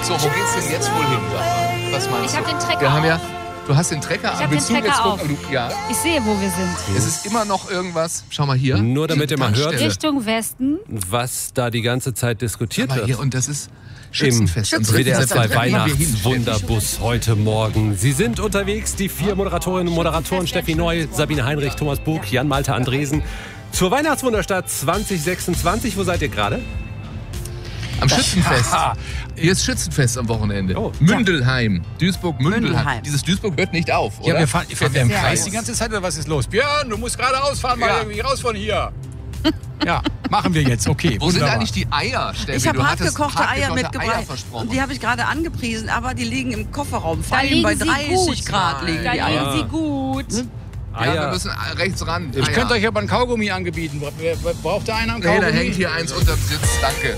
So, wo geht's denn jetzt wohl hin? Was meinst du? Ich habe den Trecker Wir haben ja, auf. du hast den Trecker Ich habe den Trecker auf. Ja. Ich sehe, wo wir sind. Es ist immer noch irgendwas. Schau mal hier. Nur damit ihr mal hört, Tankstelle. Richtung Westen. was da die ganze Zeit diskutiert Schau mal wird. hier, und das ist Im Schützenfest. Am 3. WDR 2 September. Weihnachtswunderbus heute Morgen. Sie sind unterwegs, die 4 Moderatorinnen und Moderatoren Steffi Neu, Sabine Heinrich, Thomas Bug, Jan-Malte Andresen. Zur Weihnachtswunderstadt 2026. Wo seid ihr gerade? Am Schützenfest. Hier ist Schützenfest am Wochenende. Oh. Duisburg-Mündelheim. Mündelheim. Dieses Duisburg hört nicht auf, oder? Ja, wir fahren im Ja. Kreis die ganze Zeit, oder was ist los? Björn, du musst geradeaus fahren, mal irgendwie raus von hier. Ja, machen wir jetzt, okay. Wo sind wunderbar. eigentlich die Eier, Steffi? Ich habe Du hattest hartgekochte Eier Eier mitgebracht. versprochen. Und die habe ich gerade angepriesen, aber die liegen im Kofferraum. Vor Da allem liegen bei sie 30 gut. Grad liegen Da die Eier. liegen sie gut. Ja, wir müssen rechts ran. Ich könnte euch aber ein Kaugummi angebieten. Braucht der einer einen Nee, Kaugummi? da hängt hier eins unterm Sitz. Danke.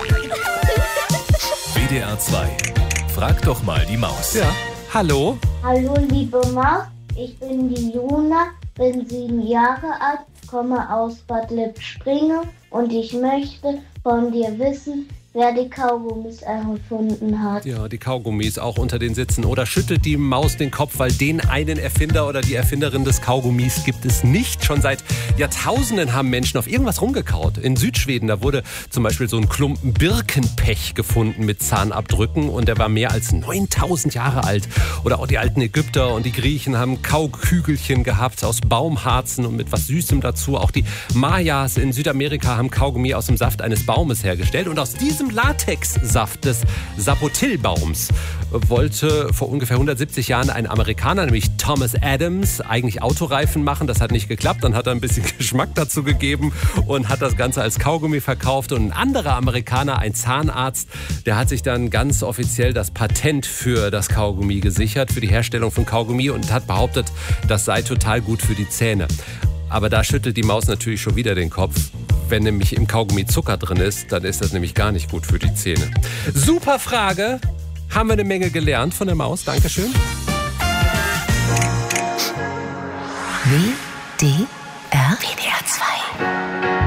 WDR 2. Frag doch mal die Maus. Ja. Hallo? Hallo liebe Maus, ich bin die Juna, bin 7 Jahre alt, komme aus Bad Lippspringe und ich möchte von dir wissen, wer die Kaugummis erfunden hat. Ja, die Kaugummis auch unter den Sitzen. Oder schüttelt die Maus den Kopf, weil den einen Erfinder oder die Erfinderin des Kaugummis gibt es nicht. Schon seit Jahrtausenden haben Menschen auf irgendwas rumgekaut. In Südschweden, da wurde zum Beispiel so ein Klumpen Birkenpech gefunden mit Zahnabdrücken und der war mehr als 9000 Jahre alt. Oder auch die alten Ägypter und die Griechen haben Kaukügelchen gehabt aus Baumharzen und mit was Süßem dazu. Auch die Mayas in Südamerika haben Kaugummi aus dem Saft eines Baumes hergestellt. Und aus diesem Latexsaft des Sapotilbaums wollte vor ungefähr 170 Jahren ein Amerikaner, nämlich Thomas Adams, eigentlich Autoreifen machen. Das hat nicht geklappt. Dann hat er ein bisschen Geschmack dazu gegeben und hat das Ganze als Kaugummi verkauft. Und ein anderer Amerikaner, ein Zahnarzt, der hat sich dann ganz offiziell das Patent für das Kaugummi gesichert, für die Herstellung von Kaugummi und hat behauptet, das sei total gut für die Zähne. Aber da schüttelt die Maus natürlich schon wieder den Kopf. Wenn nämlich im Kaugummi Zucker drin ist, dann ist das nämlich gar nicht gut für die Zähne. Super Frage. Haben wir eine Menge gelernt von der Maus. Dankeschön. WDR 2.